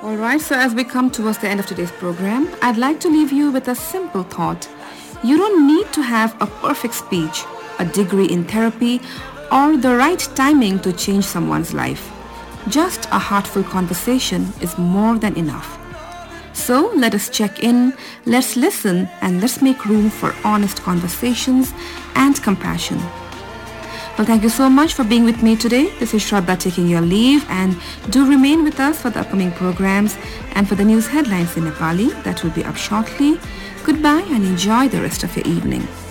Alright, so as we come towards the end of today's program, I'd like to leave you with a simple thought. You don't need to have a perfect speech, a degree in therapy, or the right timing to change someone's life. Just a heartful conversation is more than enough. So let us check in, let's listen, and let's make room for honest conversations and compassion. Well, thank you so much for being with me today. This is Shraddha taking your leave, and do remain with us for the upcoming programs and for the news headlines in Nepali that will be up shortly. Goodbye and enjoy the rest of your evening.